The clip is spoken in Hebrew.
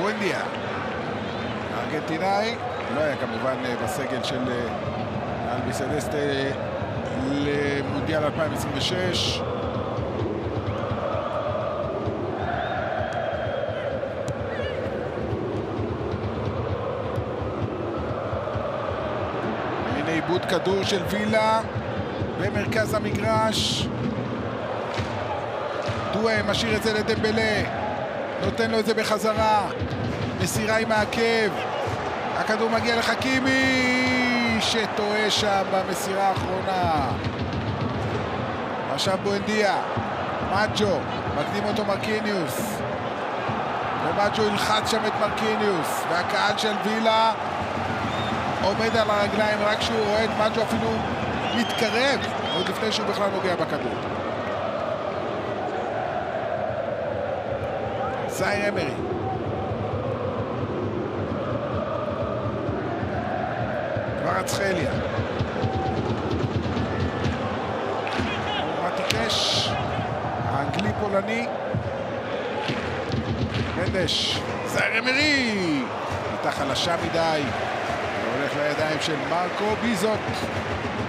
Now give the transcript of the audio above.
בואנדיה, הארגנטינאי, לא היה כמובן בסגל של אלביסלסטה למונדיאל 2026. הנה איבוד כדור של וילה במרכז המגרש. דואה משאיר את זה לדמבלה, נותן לו את זה בחזרה, מסירה עם העקב, הכדור מגיע לחכימי שטועה שם במסירה האחרונה. עכשיו בואנדיה, מג'ו, מקדים אותו מרקיניוס, ומג'ו ילחץ שם את מרקיניוס, והקהל של וילה עומד על הרגליים רק כשהוא רואה את מג'ו אפילו מתקרב, עוד לפני שהוא בכלל נוגע בכדור. זייר אמרי, קווארצחליה, מטיקש, האנגלי פולני, מנדש, זייר אמרי, הייתה חלשה מדי, הולך לידיים של מרקו ביזוט.